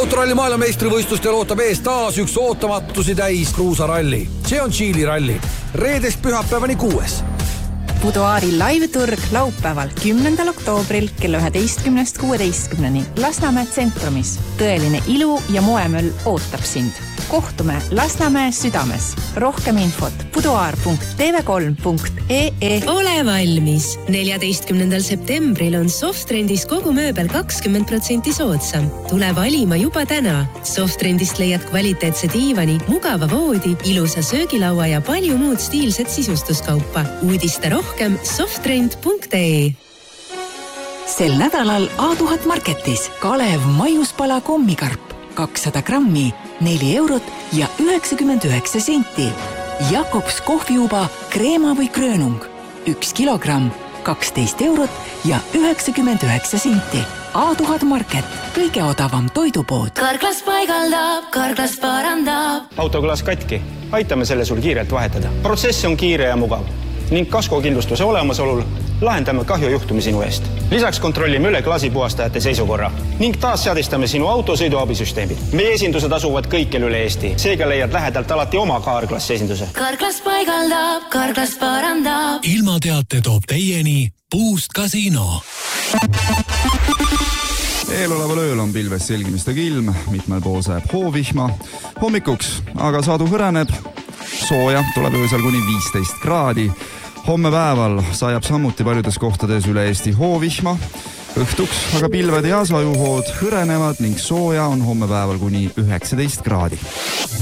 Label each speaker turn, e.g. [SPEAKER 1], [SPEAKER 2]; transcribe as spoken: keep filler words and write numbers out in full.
[SPEAKER 1] Autoralli maailmameistrivõistlustel ootab ees taas üks ootamatusi täis kruusaralli. See on Tšiili ralli. Reedest pühapäevani kuues.
[SPEAKER 2] Buduaari live-turg laupäeval kümnendal oktoobril kella üheteistkümnest kuueteistkümneni Lasnamäe tsentrumis. Tõeline ilu ja moemöll ootab sind. Kohtume Lasnamäe südames. Rohkem infot buduaar punkt t v kolm punkt e e.
[SPEAKER 3] Ole valmis! neljateistkümnendal septembril on Softrendis kogu mööbel kakskümmend protsenti soodsam. Tule valima juba täna. Softrendist leiad kvaliteetse diivani, mugava voodi, ilusa söögilaua ja palju muud stiilset sisustuskaupa. Uudiste rohkem softrend punkt e.
[SPEAKER 4] Sel nädalal A tuhat Marketis Kalev maiuspala kommikarp kakssada grammi, neli eurot ja üheksakümmend üheksa senti. Jakobs kohviuba kreema või kröönung, üks kilogramm, kaksteist eurot ja üheksakümmend üheksa senti. A tuhat Market, kõige odavam toidupood.
[SPEAKER 5] Karklas paigaldab, Karklas parandab.
[SPEAKER 6] Autoklaas katki, aitame selle sul kiirelt vahetada. Protsess on kiire ja mugav ning kaskokindlustuse olemasolul lahendame kahjujuhtumi sinu eest. Lisaks kontrollime üle klaasipuhastajate seisukorra ning taas seadistame sinu auto sõiduabisüsteemid. Meie esindused asuvad kõikjal üle Eesti. Seega leiad lähedalt alati oma Karklas esinduse.
[SPEAKER 5] Karklas paigaldab, Karklas parandab.
[SPEAKER 7] Ilmateate toob teieni Puust Kasiino.
[SPEAKER 8] Eeloleval ööl on pilves selgimistega ilm, mitmel pool sajab hoovihma. Hommikuks aga sadu hõreneb, sooja tuleb öösel kuni viisteist kraadi. Homme päeval sajab samuti paljudes kohtades üle Eesti hoovihma. Õhtuks aga pilved ja sajuhood hõrenevad ning sooja on homme päeval kuni üheksateist kraadi.